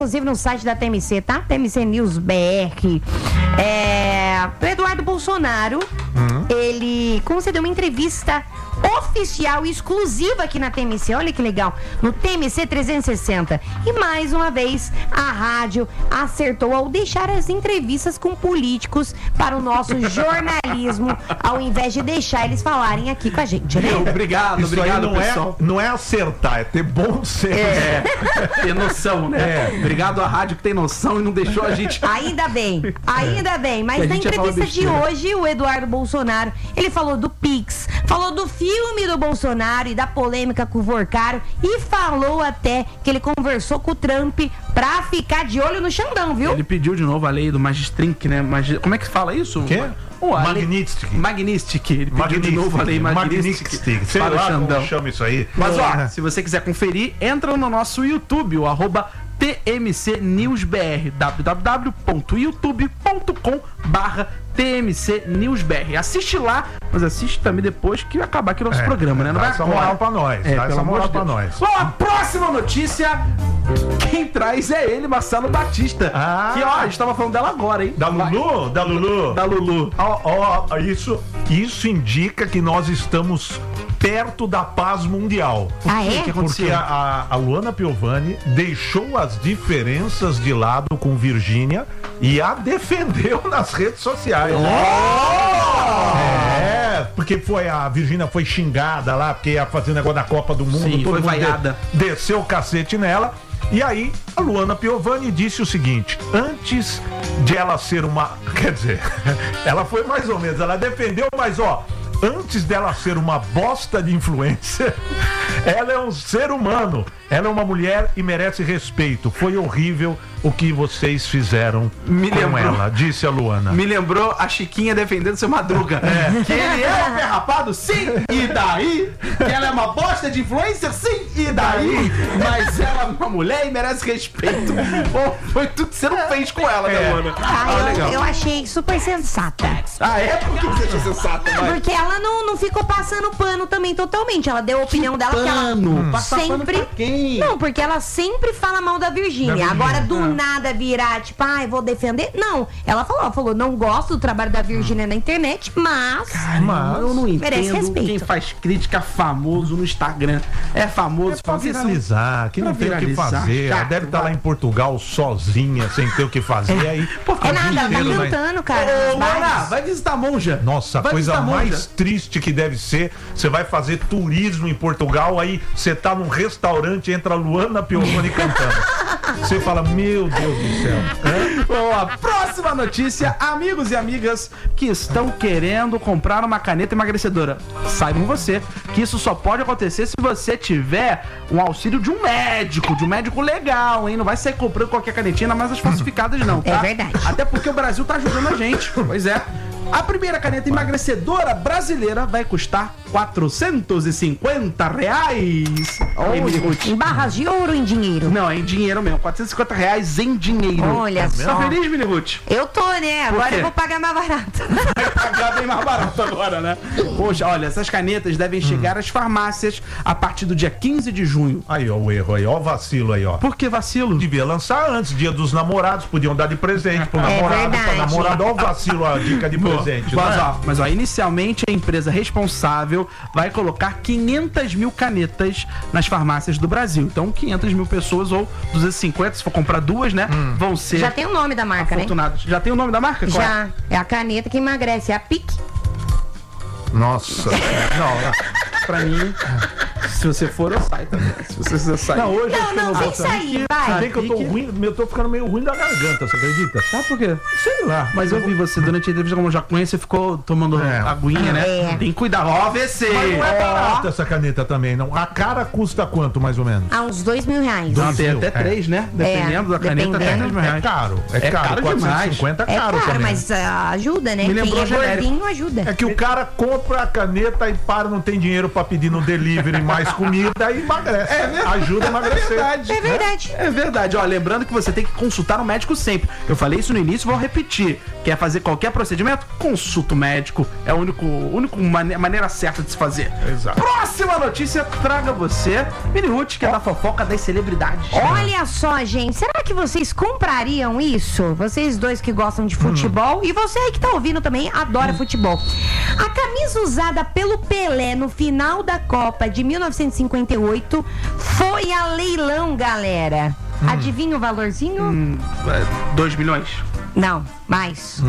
inclusive no site da TMC, tá? TMC News BR. O Eduardo Bolsonaro, ele concedeu uma entrevista oficial e exclusiva aqui na TMC, olha que legal, no TMC 360. E mais uma vez, a rádio acertou ao deixar as entrevistas com políticos para o nosso jornalismo, ao invés de deixar eles falarem aqui com a gente, né? Obrigado, pessoal. Não é acertar, é ter bom senso. Ter noção, né? Obrigado à rádio que tem noção e não deixou a gente... Ainda bem. Mas na entrevista de hoje, o Eduardo Bolsonaro, ele falou do Pix, falou do filme do Bolsonaro e da polêmica com o Vorcaro e falou até que ele conversou com o Trump pra ficar de olho no Xandão, viu? Ele pediu de novo a lei do Magistrink, né? Como é que fala isso? Quê? Magnitsky. Ele pediu de novo a lei Magnitsky. Sei lá como chama isso aí. Mas ó, se você quiser conferir, entra no nosso YouTube, o @TMC News BR, www.youtube.com/TMC News BR. Assiste lá, mas assiste também depois que acabar aqui o nosso programa, né? Não dá vai essa moral pra nós. Dá essa moral pra nós. Bom, a próxima notícia, quem traz é ele, Marcelo Batista. Que ó, a gente tava falando dela agora, hein? Da Lulu? Da Lulu. Isso indica que nós estamos perto da paz mundial. Porque a Luana Piovani deixou as diferenças de lado com Virgínia e a defendeu nas redes sociais. Porque a Virgínia foi xingada lá, porque ia fazer o negócio da Copa do Mundo. Sim, foi vaiada. Desceu o cacete nela. E aí, a Luana Piovani disse o seguinte: antes de ela ser uma... Quer dizer, ela foi mais ou menos, ela defendeu, mas antes dela ser uma bosta de influencer, ela é um ser humano. Ela é uma mulher e merece respeito. Foi horrível o que vocês fizeram com ela, disse a Luana. Me lembrou a Chiquinha defendendo seu Madruga. Que ele é um ferrapado? Sim, e daí? Que ela é uma bosta de influencer? Sim, e daí? Mas ela é uma mulher e merece respeito. Bom, foi tudo que você não fez com ela, né, Luana? Eu achei super sensata. Por que você achou sensata? Porque ela não ficou passando pano também totalmente. Ela deu a opinião dela que ela sempre... Pra quem? Não, porque ela sempre fala mal da Virgínia. Agora, do nada virar, tipo, vou defender. Não, ela falou, não gosto do trabalho da Virgínia na internet, mas eu não merece entendo respeito. quem faz crítica famoso no Instagram. É famoso pra viralizar, que não tem o que fazer. Ela deve estar lá em Portugal sozinha, sem ter o que fazer. Aí, nada, vai cantando, cara. Luana, vai visitar a monja. Nossa, a coisa mais triste que deve ser, você vai fazer turismo em Portugal, aí você tá num restaurante, entra a Luana Piovani cantando. Você fala, meu Deus do céu. Bom, a próxima notícia, amigos e amigas que estão querendo comprar uma caneta emagrecedora. Saibam você que isso só pode acontecer se você tiver um auxílio de um médico legal, hein? Não vai sair comprando qualquer canetinha, mas as falsificadas não, tá? É verdade. Até porque o Brasil tá ajudando a gente. Pois é. A primeira caneta emagrecedora brasileira vai custar R$450. Em barras de ouro ou em dinheiro? Não, é em dinheiro mesmo. R$450 em dinheiro. Olha só. Tá feliz, Mini Ruth? Eu tô, né? Agora eu vou pagar mais barato. Vai pagar bem mais barato agora, né? Poxa, olha, essas canetas devem chegar às farmácias a partir do dia 15 de junho. Aí, ó, o erro aí, ó, o vacilo aí, ó. Por que vacilo? Devia lançar antes, dia dos namorados, podiam dar de presente pro namorado, pra namorada. Ó o vacilo, a dica de presente. Mas inicialmente a empresa responsável vai colocar 500 mil canetas nas farmácias do Brasil. Então 500 mil pessoas ou 250, se for comprar duas, né, vão ser... Já tem o nome da marca, afortunados. Né? Já tem o nome da marca? Já. É a caneta que emagrece, é a PIC. Nossa. Não, pra mim, se você for, eu saio também. Se você sair. Não, hoje não, sem sair, vai. Tem que eu tô ruim, eu tô ficando meio ruim da garganta, você acredita? Tá, por quê? Sei lá. Mas eu vi você durante a entrevista, como já conhece, você ficou tomando aguinha, né? Tem que cuidar. Ó, AVC. Mas não é barato essa caneta também, não. A cara custa quanto, mais ou menos? Uns R$2.000. Não, tem até 3, né? Dependendo da caneta, até R$3.000. É caro. É caro 450 é caro também. Mas ajuda, né? Me lembrou Quem é gordinho ajuda. É que o cara compra a caneta e não tem dinheiro pra pedir no delivery mais mais comida e emagrece. Ajuda a emagrecer. É verdade. É verdade. Ó, lembrando que você tem que consultar o médico sempre. Eu falei isso no início, vou repetir. Quer fazer qualquer procedimento? Consulta o médico. É a única maneira certa de se fazer. Exato. Próxima notícia, traga você, Mini Ruth, que é da fofoca das celebridades. Olha só, gente, será que vocês comprariam isso? Vocês dois que gostam de futebol e você aí que tá ouvindo também adora futebol. A camisa usada pelo Pelé no final da Copa de 1958 foi a leilão, galera. Adivinha o valorzinho? 2 milhões. Não, mais.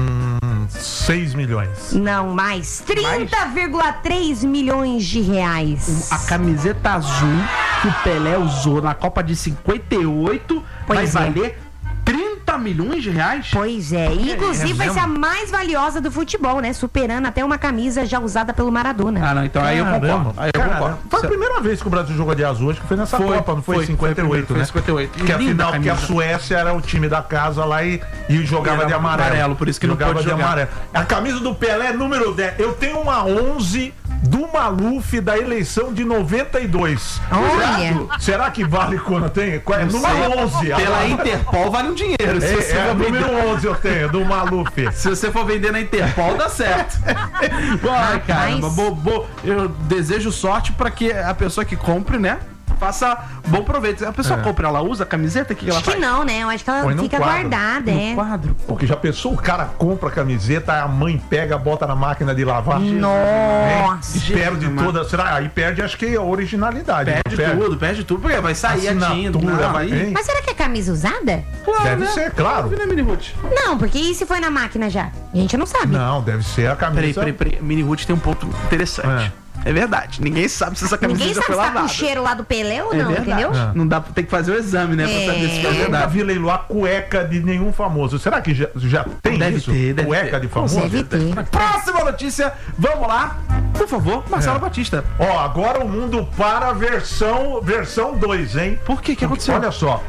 6 milhões. Não, mais. 30,3 milhões de reais. A camiseta azul que o Pelé usou na Copa de 58 Pois vai é. valer 30 milhões de reais? Pois é, inclusive vai mesmo? ser a mais valiosa do futebol, né? Superando até uma camisa já usada pelo Maradona. Ah, não, então aí eu concordo. Aí eu concordo. Foi a primeira vez que o Brasil jogou de azul, acho que foi nessa Copa, não foi? 58, foi né? 58. Que Linda afinal, que a camisa. Suécia era o time da casa lá e jogava Era de amarelo. por isso que não jogava pôde de jogar. amarelo. A camisa do Pelé é número 10. Eu tenho uma 11 do Maluf da eleição de 92. Olha. Será que vale quando tem? Qual é? Número 11. Pela Interpol vale um dinheiro. Se você É, for vender- número 11 eu tenho, do Maluf. Se você for vender na Interpol, dá certo. Ai, caramba. Eu desejo sorte pra que a pessoa que compre, né, faça bom proveito. A pessoa compra, ela usa a camiseta, o que ela Acho que faz? não, né? Eu acho que ela Põe no fica quadro. guardada, é. Quadro. Porque já pensou, o cara compra a camiseta, a mãe pega, bota na máquina de lavar. Nossa. E perde toda. Será? Aí perde, acho que a originalidade. Perde tudo, porque vai sair a tinta, Assinatura, vai... hein? Mas será que é camisa usada? Claro, Deve né? ser, claro. Né, Mini Ruth? Não, porque e se foi na máquina já? A gente não sabe. Não, deve ser a camisa. Peraí. Mini Ruth tem um ponto interessante. É verdade. Ninguém sabe se essa camisa Ninguém já sabe foi se tá com lavada. o cheiro lá do Pelé ou É não, verdade. entendeu? Não dá pra ter que fazer o exame, né? Pra saber se foi Eu nunca verdade. vi leiloar cueca de nenhum famoso. Será que já tem Deve isso? ter, cueca de famoso? Deve ter. Próxima notícia, vamos lá. Por favor, Marcelo Batista. Ó, agora o mundo para a versão 2, hein? Por quê? O que aconteceu? Olha só.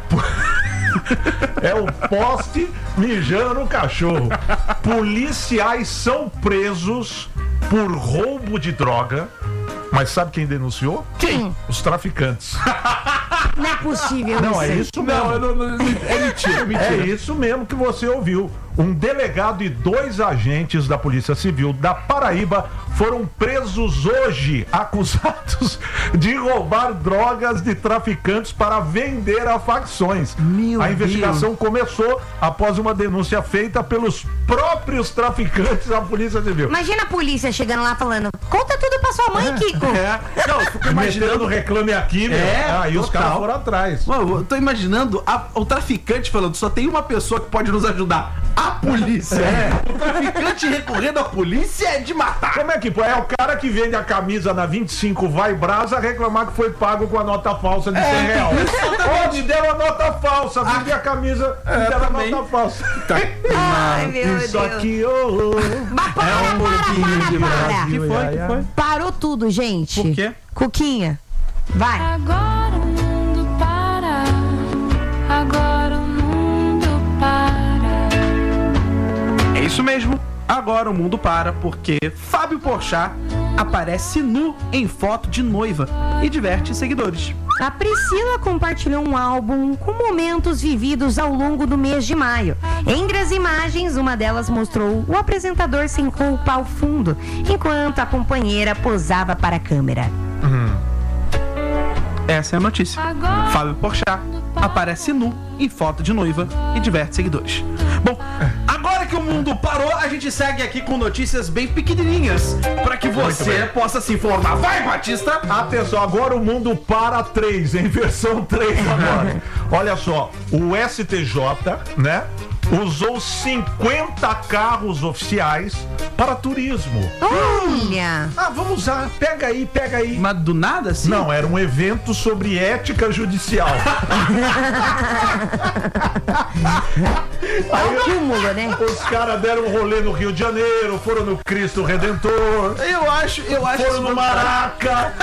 É o poste mijando no cachorro. Policiais são presos por roubo de droga. Mas sabe quem denunciou? Quem? Os traficantes. Não é possível Não, isso. é aí. isso mesmo. É mentira, É isso mesmo que você ouviu. Um delegado e 2 agentes da Polícia Civil da Paraíba foram presos hoje, acusados de roubar drogas de traficantes para vender a facções. A investigação começou após uma denúncia feita pelos próprios traficantes à Polícia Civil. Imagina a polícia chegando lá falando: conta tudo pra sua mãe, Kiko. Não, eu fico Imaginando reclame aqui, meu. Aí os total. caras foram atrás. Mano, eu tô imaginando o traficante falando, só tem uma pessoa que pode nos ajudar. A polícia. O traficante recorrendo à polícia é de matar. Como é que é o cara que vende a camisa na 25 Vai Brasa reclamar que foi pago com a nota falsa de 100 reais? Onde deram a nota falsa? Vende a camisa e deram a também. nota falsa. Ai, meu Isso Deus. aqui, ô. Mas para. Que foi? Que foi? Parou tudo, gente. Por quê? Cuquinha, vai. Agora o mundo para. Agora o mundo para. É isso mesmo. Agora o mundo para porque Fábio Porchat aparece nu em foto de noiva e diverte seguidores. A Priscila compartilhou um álbum com momentos vividos ao longo do mês de maio. Entre as imagens, uma delas mostrou o apresentador sem roupa ao fundo, enquanto a companheira posava para a câmera. Essa é a notícia. Fábio Porchat aparece nu em foto de noiva e diverte seguidores. Bom, agora que o mundo parou, a gente segue aqui com notícias bem pequenininhas para que você possa se informar. Vai, Batista! Atenção, agora o mundo para 3, em versão 3 agora. Olha só, o STJ, né? Usou 50 carros oficiais para turismo. Olha! Ah, vamos usar. Pega aí. Mas do nada, assim? Não, era um evento sobre ética judicial. É um cúmulo, né? Os caras deram um rolê no Rio de Janeiro, foram no Cristo Redentor, Eu acho foram no Maraca,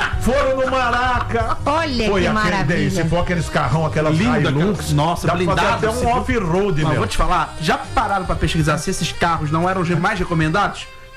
Olha Foi que aquele daí, maravilha. se for aqueles carrão, aquelas Linda, Hilux, cara. Nossa, dá pra fazer blindado, até um se for- off-road, Mas meu. vou te falar, já pararam pra pesquisar se esses carros não eram os mais recomendados?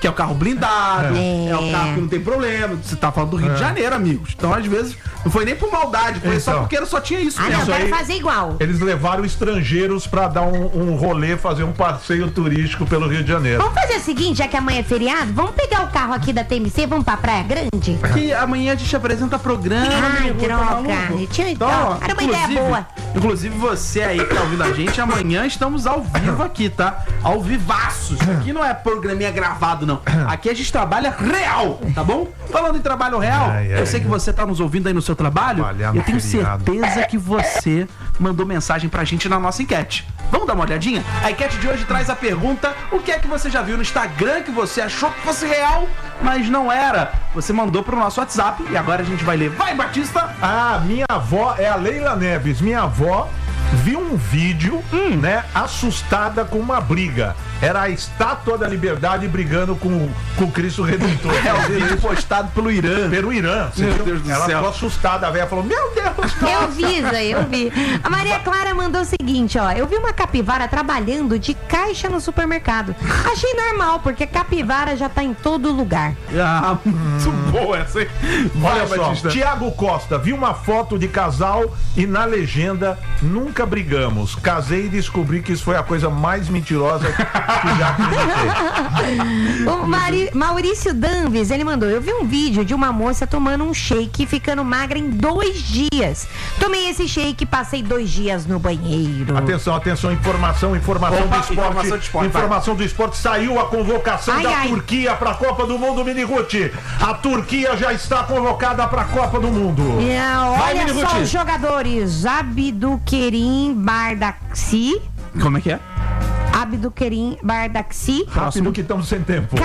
que é o carro blindado, é o carro que não tem problema. Você tá falando do Rio de Janeiro, amigos. Então, às vezes, não foi nem por maldade, foi só porque só tinha isso Ah, mesmo. não, quero fazer igual. Eles levaram estrangeiros pra dar um rolê, fazer um passeio turístico pelo Rio de Janeiro. Vamos fazer o seguinte, já que amanhã é feriado, vamos pegar o carro aqui da TMC, vamos pra Praia Grande? Que amanhã a gente apresenta programa. Ai, amigo, tá droga. maluco? Tinha Então, então. Era uma ideia boa. Inclusive você aí que tá ouvindo a gente, amanhã estamos ao vivo aqui, tá? Ao vivaço. Isso aqui não é programinha gravado, não. Aqui a gente trabalha real, tá bom? Falando em trabalho real, eu sei que você tá nos ouvindo aí no seu trabalho. Trabalhar no Eu tenho feriado. certeza que você mandou mensagem pra gente na nossa enquete. Vamos dar uma olhadinha? A enquete de hoje traz a pergunta: o que é que você já viu no Instagram que você achou que fosse real, mas não era? Você mandou pro nosso WhatsApp e agora a gente vai ler. Vai, Batista! Ah, minha avó é a Leila Neves. Minha avó viu um vídeo, né, assustada com uma briga. Era a Estátua da Liberdade brigando com o Cristo Redentor. É o vídeo postado pelo Irã. Pelo Irã. Você Meu viu? Deus do Ela céu. ficou assustada. A velha falou: meu Deus! Eu vi isso aí, eu vi. A Maria Clara mandou o seguinte, ó. Eu vi uma capivara trabalhando de caixa no supermercado. Achei normal, porque capivara já tá em todo lugar. Ah, muito boa essa, hein? Olha Vai, só, Batista. Tiago Costa, vi uma foto de casal e na legenda, nunca brigamos. Casei e descobri que isso foi a coisa mais mentirosa que já acreditei. O Maurício Danves, ele mandou: eu vi um vídeo de uma moça tomando um shake e ficando magra em 2 dias. Tomei esse shake e passei 2 dias no banheiro. Atenção, atenção, informação Opa, do esporte. informação de esporte, Informação do esporte. Saiu a convocação Ai, da ai. Turquia para a Copa do Mundo, Mini Ruth. A Turquia já está convocada para a Copa do Mundo. Vai, Olha Mini só Ruth. os jogadores: Abdukerim Bardaksi, Como é que é? Abdukerim Bardaksi, Rápido que estamos sem tempo.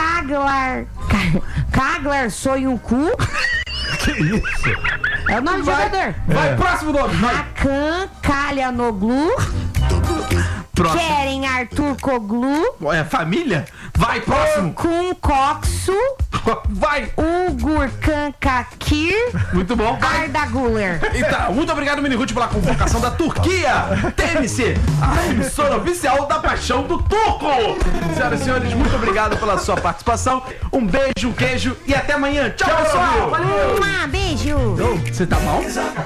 Kaglar Soyuncu, Que isso? é o nome do jogador. Vai, próximo nome. Vai. Hakan Kalyanoglu, Próximo. Keren Artur Koglu, É família? Vai, próximo. Kun Koksu, Vai. Ugur Kankakir, Muito bom. Vai. Arda Güler. Então, muito obrigado, Mini Ruth, pela convocação da Turquia. TMC, a emissora oficial da paixão do turco. Senhoras e senhores, muito obrigado pela sua participação. Um beijo, um queijo e até amanhã. Tchau, pessoal. Valeu. Beijo. Você tá mal?